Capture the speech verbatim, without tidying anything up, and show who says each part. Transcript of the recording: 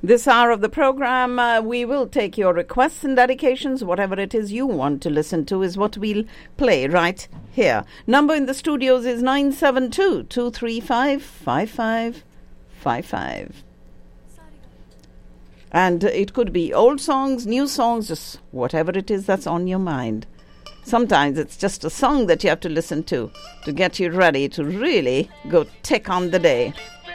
Speaker 1: This hour of the program, uh, we will take your requests and dedications. Whatever it is you want to listen to is what we'll play right here. Number in the studios is nine seven two, two three five, five five five five. And it could be old songs, new songs, just whatever it is that's on your mind. Sometimes it's just a song that you have to listen to to get you ready to really go take on the day.